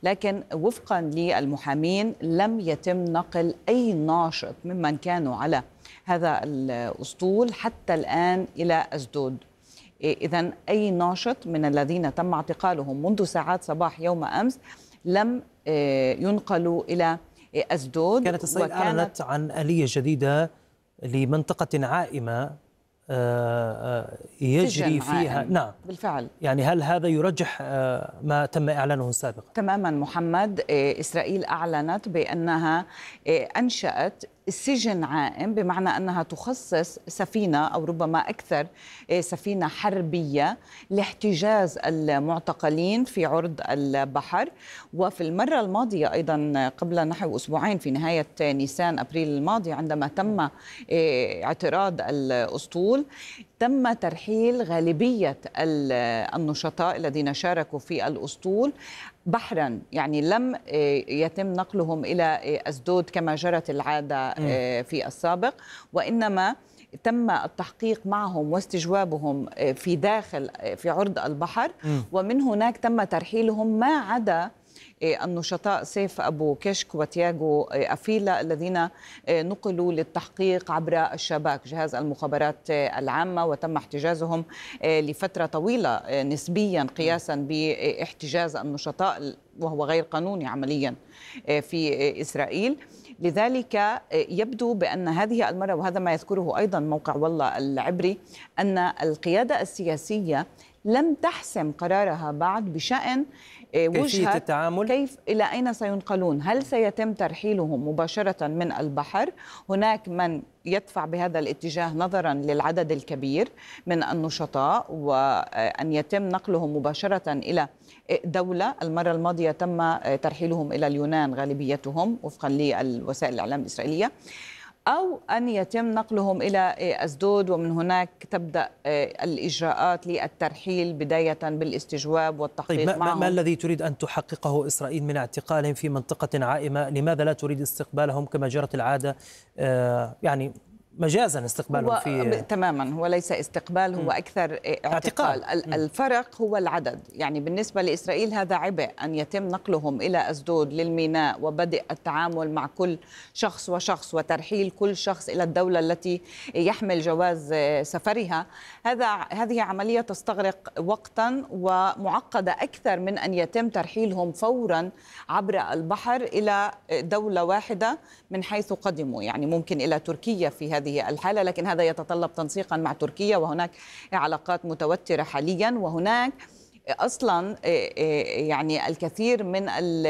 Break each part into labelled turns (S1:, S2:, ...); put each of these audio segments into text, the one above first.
S1: لكن وفقا للمحامين لم يتم نقل أي ناشط ممن كانوا على هذا الأسطول حتى الآن إلى أسدود. إذن أي ناشط من الذين تم اعتقالهم منذ ساعات صباح يوم أمس لم ينقلوا إلى أسدود.
S2: كانت إسرائيل أعلنت عن آلية جديدة لمنطقة عائمة يجري فيها
S1: عائم.
S2: نعم
S1: بالفعل.
S2: يعني هل هذا يرجح ما تم إعلانه سابقا؟
S1: تماما محمد. إسرائيل أعلنت بأنها أنشأت سجن عائم، بمعنى أنها تخصص سفينة أو ربما أكثر سفينة حربية لاحتجاز المعتقلين في عرض البحر. وفي المرة الماضية أيضا قبل نحو أسبوعين في نهاية نيسان أبريل الماضي عندما تم اعتراض الأسطول تم ترحيل غالبية النشطاء الذين شاركوا في الأسطول بحرا، يعني لم يتم نقلهم إلى أسدود كما جرت العادة في السابق، وإنما تم التحقيق معهم واستجوابهم في عرض البحر، ومن هناك تم ترحيلهم ما عدا النشطاء سيف أبو كشك وتياغو أفيلا الذين نقلوا للتحقيق عبر الشباك جهاز المخابرات العامة، وتم احتجازهم لفترة طويلة نسبيا قياسا باحتجاز النشطاء وهو غير قانوني عمليا في إسرائيل. لذلك يبدو بأن هذه المرة، وهذا ما يذكره أيضا موقع والله العبري، أن القيادة السياسية لم تحسم قرارها بعد بشأن
S2: كيفية التعامل،
S1: كيف إلى أين سينقلون. هل سيتم ترحيلهم مباشرة من البحر؟ هناك من يدفع بهذا الاتجاه نظرا للعدد الكبير من النشطاء وأن يتم نقلهم مباشرة إلى دولة. المرة الماضية تم ترحيلهم إلى اليونان غالبيتهم وفقا للوسائل الإعلام الإسرائيلية، أو أن يتم نقلهم إلى أسدود، ومن هناك تبدأ الإجراءات للترحيل بداية بالاستجواب والتحقيق
S2: طيب
S1: معهم.
S2: ما الذي تريد أن تحققه إسرائيل من اعتقالهم في منطقة عائمة؟ لماذا لا تريد استقبالهم كما جرت العادة، يعني مجازا استقبالهم في
S1: تماما هو ليس استقبال، هو أكثر اعتقال. الفرق هو العدد. يعني بالنسبة لإسرائيل هذا عبء أن يتم نقلهم إلى أسدود للميناء وبدء التعامل مع كل شخص وشخص وترحيل كل شخص إلى الدولة التي يحمل جواز سفرها. هذه عملية تستغرق وقتا ومعقدة أكثر من أن يتم ترحيلهم فورا عبر البحر إلى دولة واحدة من حيث قدموا، يعني ممكن إلى تركيا في هذه الحالة، لكن هذا يتطلب تنسيقا مع تركيا، وهناك علاقات متوترة حاليا، وهناك أصلا يعني الكثير من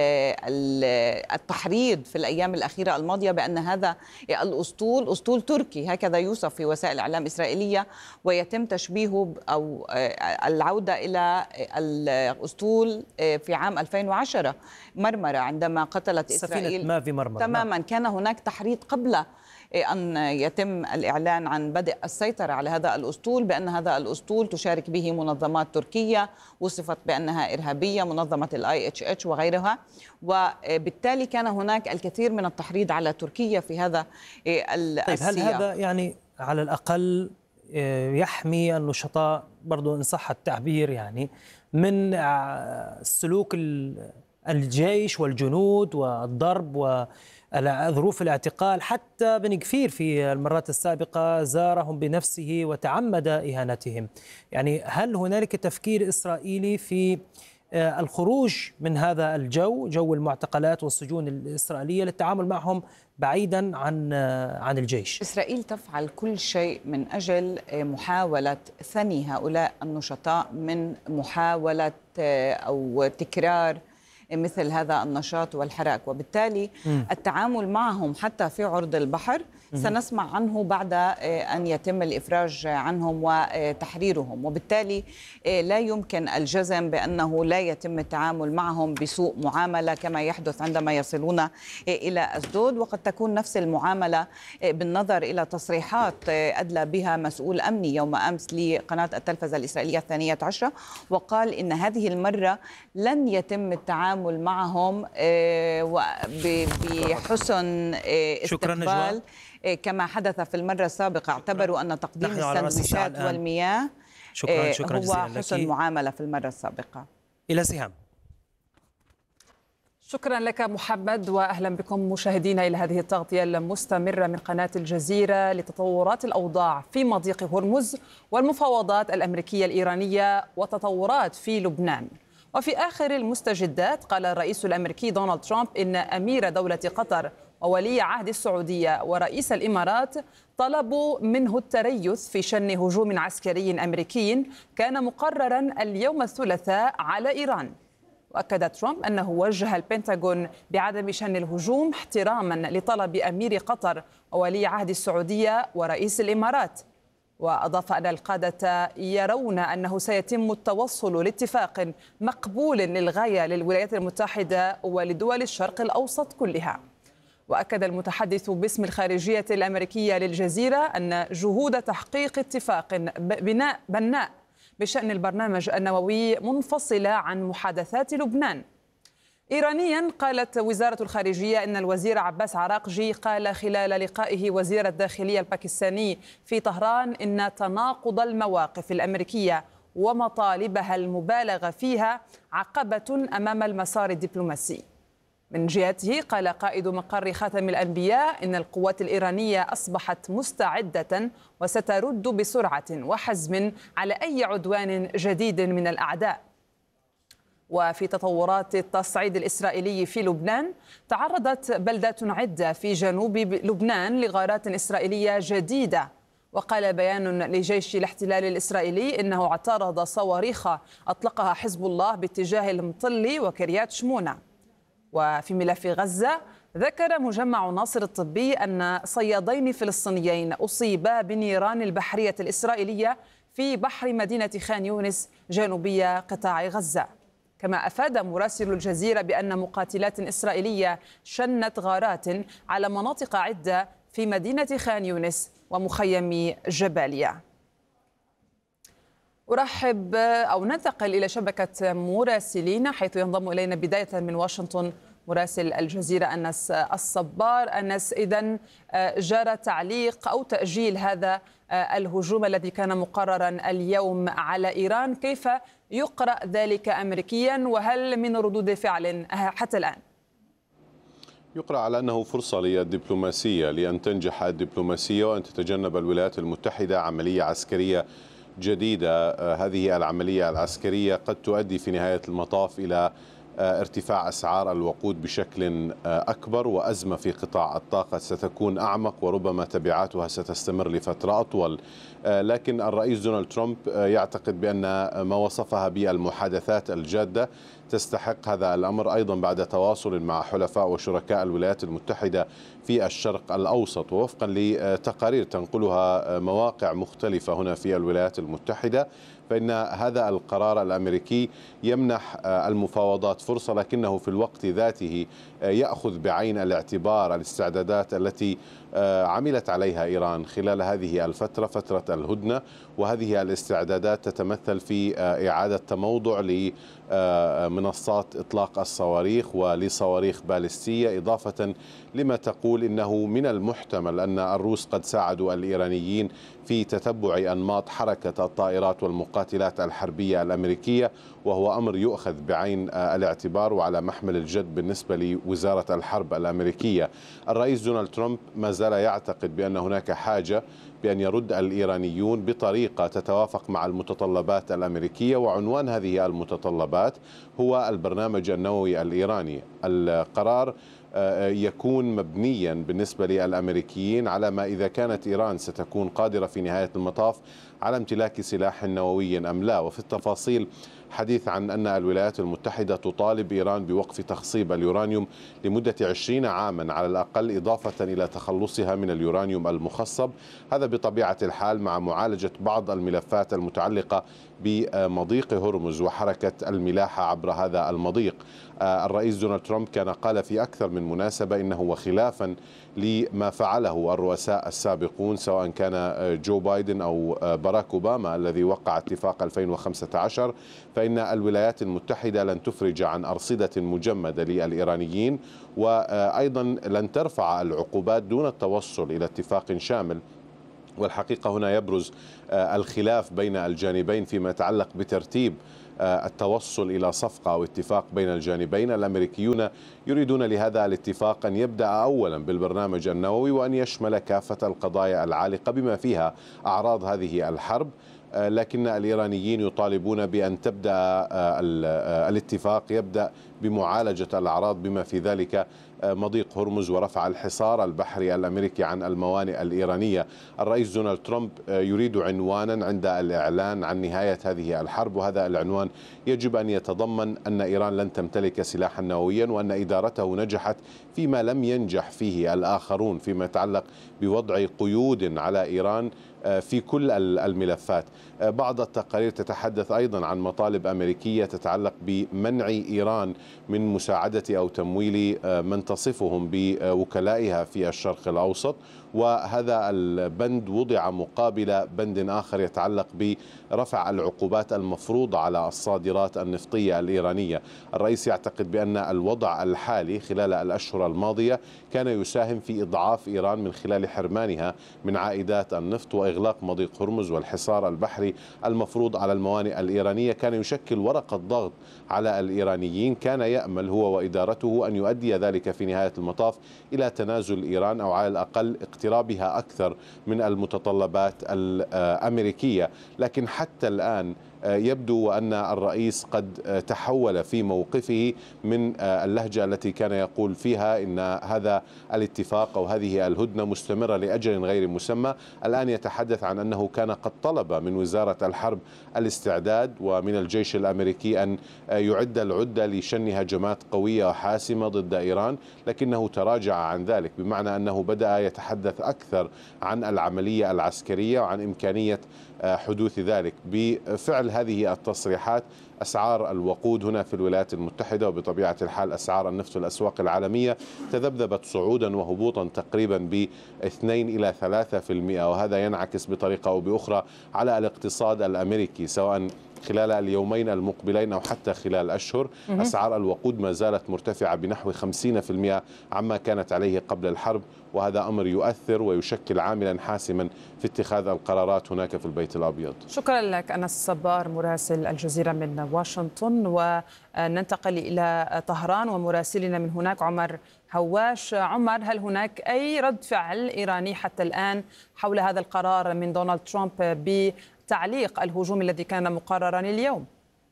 S1: التحريض في الأيام الأخيرة الماضية بأن هذا الأسطول أسطول تركي، هكذا يوصف في وسائل إعلام إسرائيلية، ويتم تشبيهه أو العودة إلى الأسطول في عام 2010 مرمرة عندما قتلت إسرائيل
S2: سفينة مافي مرمرة.
S1: تماما. كان هناك تحريض قبل أن يتم الإعلان عن بدء السيطرة على هذا الأسطول بأن هذا الأسطول تشارك به منظمات تركية وصفت بأنها إرهابية، منظمة IHH وغيرها، وبالتالي كان هناك الكثير من التحريض على تركيا في هذا السياق.
S2: طيب هل هذا يعني على الأقل يحمي النشطاء برضو إن صح التعبير يعني من سلوك الجيش والجنود والضرب وظروف الاعتقال؟ حتى بن غفير في المرات السابقة زارهم بنفسه وتعمد إهانتهم. يعني هل هنالك تفكير إسرائيلي في الخروج من هذا جو المعتقلات والسجون الإسرائيلية للتعامل معهم بعيدا عن الجيش؟
S1: إسرائيل تفعل كل شيء من أجل محاولة ثني هؤلاء النشطاء من محاولة أو تكرار مثل هذا النشاط والحراك، وبالتالي التعامل معهم حتى في عرض البحر سنسمع عنه بعد أن يتم الإفراج عنهم وتحريرهم، وبالتالي لا يمكن الجزم بأنه لا يتم التعامل معهم بسوء معاملة كما يحدث عندما يصلون إلى أسدود. وقد تكون نفس المعاملة بالنظر إلى تصريحات أدلى بها مسؤول أمني يوم أمس لقناة التلفزة الإسرائيلية 12، وقال إن هذه المرة لن يتم التعامل معهم بحسن استقبال كما حدث في المرة السابقة. اعتبروا أن تقديم السندويشات والمياه
S2: شكرا
S1: هو حسن معاملة في المرة السابقة.
S2: إلى سهام.
S3: شكرا لك محمد، وأهلا بكم مشاهدينا إلى هذه التغطية المستمرة من قناة الجزيرة لتطورات الأوضاع في مضيق هرمز والمفاوضات الأمريكية الإيرانية وتطورات في لبنان. وفي آخر المستجدات قال الرئيس الأمريكي دونالد ترامب إن أمير دولة قطر وولي عهد السعودية ورئيس الإمارات طلبوا منه التريث في شن هجوم عسكري أمريكي كان مقررا اليوم الثلاثاء على إيران. وأكد ترامب أنه وجه البنتاغون بعدم شن الهجوم احتراما لطلب أمير قطر وولي عهد السعودية ورئيس الإمارات. وأضاف أن القادة يرون أنه سيتم التوصل لاتفاق مقبول للغاية للولايات المتحدة ولدول الشرق الأوسط كلها. وأكد المتحدث باسم الخارجية الأمريكية للجزيرة أن جهود تحقيق اتفاق بناء بشأن البرنامج النووي منفصلة عن محادثات لبنان. إيرانيا قالت وزارة الخارجية أن الوزير عباس عراقجي قال خلال لقائه وزير الداخلية الباكستاني في طهران إن تناقض المواقف الأمريكية ومطالبها المبالغ فيها عقبة أمام المسار الدبلوماسي. من جهته قال قائد مقر خاتم الأنبياء إن القوات الإيرانية أصبحت مستعدة وسترد بسرعة وحزم على أي عدوان جديد من الأعداء. وفي تطورات التصعيد الإسرائيلي في لبنان، تعرضت بلدات عدة في جنوب لبنان لغارات إسرائيلية جديدة. وقال بيان لجيش الاحتلال الإسرائيلي إنه اعترض صواريخ أطلقها حزب الله باتجاه المطلي وكريات شمونة. وفي ملف غزة، ذكر مجمع ناصر الطبي أن صيادين فلسطينيين أصيبا بالنيران البحرية الإسرائيلية في بحر مدينة خان يونس جنوبي قطاع غزة. كما أفاد مراسل الجزيرة بأن مقاتلات إسرائيلية شنت غارات على مناطق عدة في مدينة خان يونس ومخيم جباليا. أرحب أو ننتقل إلى شبكة مراسلين حيث ينضم إلينا بداية من واشنطن مراسل الجزيرة أنس الصبار. أنس، إذن جرى تعليق أو تأجيل هذا الهجوم الذي كان مقررا اليوم على إيران، كيف يقرأ ذلك أمريكيا وهل من ردود فعل حتى الآن؟
S4: يقرأ على أنه فرصة للدبلوماسية لأن تنجح الدبلوماسية وأن تتجنب الولايات المتحدة عملية عسكرية جديدة. هذه العملية العسكرية قد تؤدي في نهاية المطاف إلى ارتفاع أسعار الوقود بشكل أكبر، وأزمة في قطاع الطاقة ستكون أعمق وربما تبعاتها ستستمر لفترة أطول. لكن الرئيس دونالد ترامب يعتقد بأن ما وصفها بالمحادثات الجادة تستحق هذا الأمر، أيضا بعد تواصل مع حلفاء وشركاء الولايات المتحدة في الشرق الأوسط. ووفقا لتقارير تنقلها مواقع مختلفة هنا في الولايات المتحدة، فإن هذا القرار الأمريكي يمنح المفاوضات فرصة، لكنه في الوقت ذاته يأخذ بعين الاعتبار الاستعدادات التي عملت عليها إيران خلال هذه الفترة، فترة الهدنة. وهذه الاستعدادات تتمثل في إعادة تموضع لمنصات إطلاق الصواريخ ولصواريخ باليستية، إضافة لما تقول إنه من المحتمل أن الروس قد ساعدوا الإيرانيين في تتبع أنماط حركة الطائرات والمقاتلات الحربية الأمريكية، وهو أمر يؤخذ بعين الاعتبار وعلى محمل الجد بالنسبة لوزارة الحرب الأمريكية. الرئيس دونالد ترامب ما زال يعتقد بأن هناك حاجة بأن يرد الإيرانيون بطريقة تتوافق مع المتطلبات الأمريكية، وعنوان هذه المتطلبات هو البرنامج النووي الإيراني. القرار يكون مبنيا بالنسبة للأمريكيين على ما إذا كانت إيران ستكون قادرة في نهاية المطاف على امتلاك سلاح نووي أم لا. وفي التفاصيل حديث عن أن الولايات المتحدة تطالب إيران بوقف تخصيب اليورانيوم لمدة 20 عاما على الأقل، إضافة إلى تخلصها من اليورانيوم المخصب. هذا بطبيعة الحال مع معالجة بعض الملفات المتعلقة بمضيق هرمز وحركة الملاحة عبر هذا المضيق. الرئيس دونالد ترامب كان قال في أكثر من مناسبة إنه وخلافا لما فعله الرؤساء السابقون سواء كان جو بايدن أو باراك أوباما الذي وقع اتفاق 2015، فإن الولايات المتحدة لن تفرج عن أرصدة مجمدة للإيرانيين، وأيضا لن ترفع العقوبات دون التوصل إلى اتفاق شامل. والحقيقة هنا يبرز الخلاف بين الجانبين فيما يتعلق بترتيب التوصل إلى صفقة أو اتفاق بين الجانبين. الأمريكيون يريدون لهذا الاتفاق أن يبدأ أولا بالبرنامج النووي وأن يشمل كافة القضايا العالقة بما فيها أعراض هذه الحرب، لكن الإيرانيين يطالبون بأن تبدأ الاتفاق يبدأ بمعالجة الأعراض بما في ذلك مضيق هرمز ورفع الحصار البحري الأمريكي عن الموانئ الإيرانية. الرئيس دونالد ترامب يريد عنوانا عند الإعلان عن نهاية هذه الحرب، وهذا العنوان يجب أن يتضمن أن إيران لن تمتلك سلاحا نوويا وأن إدارته نجحت فيما لم ينجح فيه الآخرون فيما يتعلق بوضع قيود على إيران في كل الملفات. بعض التقارير تتحدث أيضا عن مطالب أمريكية تتعلق بمنع إيران من مساعدة أو تمويل من تصفهم بوكلائها في الشرق الأوسط، وهذا البند وضع مقابل بند آخر يتعلق برفع العقوبات المفروضة على الصادرات النفطية الإيرانية. الرئيس يعتقد بأن الوضع الحالي خلال الأشهر الماضية كان يساهم في إضعاف إيران من خلال حرمانها من عائدات النفط وإغلاق مضيق هرمز والحصار البحري المفروض على الموانئ الإيرانية كان يشكل ورقة ضغط على الإيرانيين. كان يأمل هو وإدارته أن يؤدي ذلك في نهاية المطاف إلى تنازل إيران أو على الأقل اقترابها أكثر من المتطلبات الأمريكية، لكن حتى الآن يبدو أن الرئيس قد تحول في موقفه من اللهجة التي كان يقول فيها إن هذا الاتفاق أو هذه الهدنة مستمرة لأجل غير مسمى. الآن يتحدث عن أنه كان قد طلب من وزارة الحرب الاستعداد ومن الجيش الأمريكي أن يعد العدة لشن هجمات قوية وحاسمة ضد إيران، لكنه تراجع عن ذلك، بمعنى أنه بدأ يتحدث أكثر عن العملية العسكرية وعن إمكانية حدوث ذلك. بفعل هذه التصريحات أسعار الوقود هنا في الولايات المتحدة وبطبيعة الحال أسعار النفط في الأسواق العالمية تذبذبت صعودا وهبوطا تقريبا ب2 إلى 3%، وهذا ينعكس بطريقة أو بأخرى على الاقتصاد الأمريكي سواء خلال اليومين المقبلين أو حتى خلال أشهر. أسعار الوقود ما زالت مرتفعة بنحو 50% عما كانت عليه قبل الحرب، وهذا أمر يؤثر ويشكل عاملا حاسما في اتخاذ القرارات هناك في البيت الأبيض.
S3: شكرا لك أنس الصبار مراسل الجزيرة من واشنطن. وننتقل إلى طهران ومراسلنا من هناك عمر هواش. عمر، هل هناك أي رد فعل إيراني حتى الآن حول هذا القرار من دونالد ترامب بتعليق الهجوم الذي كان مقررا اليوم؟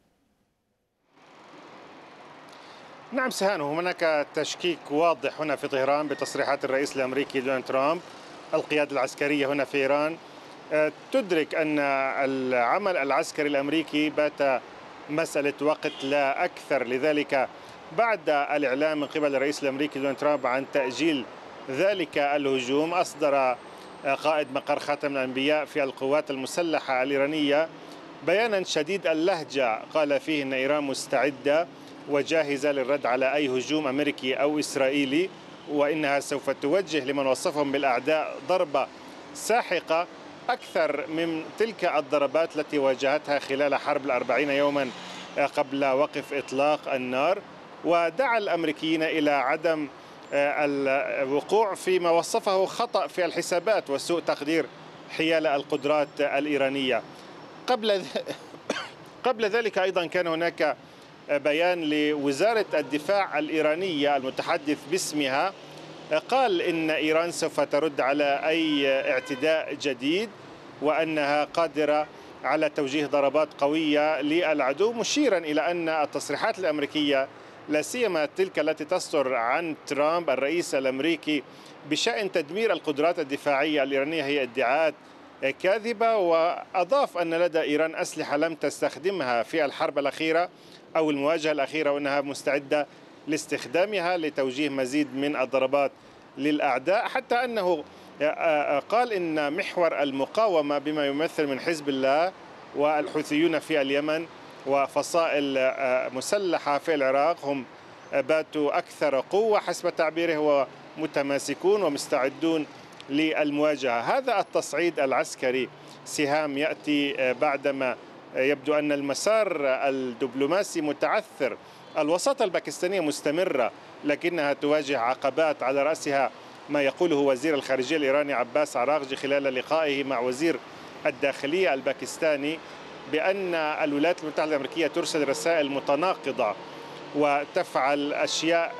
S5: نعم سهان، هناك تشكيك واضح هنا في طهران بتصريحات الرئيس الأمريكي دونالد ترامب. القيادة العسكرية هنا في إيران تدرك أن العمل العسكري الأمريكي بات مسألة وقت لا أكثر، لذلك بعد الإعلام من قبل الرئيس الأمريكي دونالد ترامب عن تأجيل ذلك الهجوم أصدر قائد مقر خاتم الأنبياء في القوات المسلحة الإيرانية بيانا شديد اللهجة قال فيه أن إيران مستعدة وجاهزة للرد على أي هجوم أمريكي أو إسرائيلي، وإنها سوف توجه لمن وصفهم بالأعداء ضربة ساحقة أكثر من تلك الضربات التي واجهتها خلال حرب 40 يوما قبل وقف إطلاق النار. ودعا الأمريكيين إلى عدم الوقوع فيما وصفه خطأ في الحسابات وسوء تقدير حيال القدرات الإيرانية. قبل ذلك أيضا كان هناك بيان لوزارة الدفاع الإيرانية المتحدث باسمها قال إن إيران سوف ترد على أي اعتداء جديد وأنها قادرة على توجيه ضربات قوية للعدو، مشيرا إلى أن التصريحات الأمريكية لا سيما تلك التي تصدر عن ترامب الرئيس الأمريكي بشأن تدمير القدرات الدفاعية الإيرانية هي ادعاءات كاذبة. وأضاف أن لدى إيران أسلحة لم تستخدمها في الحرب الأخيرة أو المواجهة الأخيرة، وأنها مستعدة لاستخدامها لتوجيه مزيد من الضربات للأعداء، حتى أنه قال إن محور المقاومة بما يمثل من حزب الله والحوثيون في اليمن وفصائل مسلحة في العراق هم باتوا أكثر قوة حسب تعبيره ومتماسكون ومستعدون للمواجهة. هذا التصعيد العسكري سهام يأتي بعدما يبدو أن المسار الدبلوماسي متعثر. الوساطة الباكستانية مستمرة لكنها تواجه عقبات، على رأسها ما يقوله وزير الخارجية الإيراني عباس عراقجي خلال لقائه مع وزير الداخلية الباكستاني، بأن الولايات المتحدة الأمريكية ترسل رسائل متناقضة وتفعل أشياء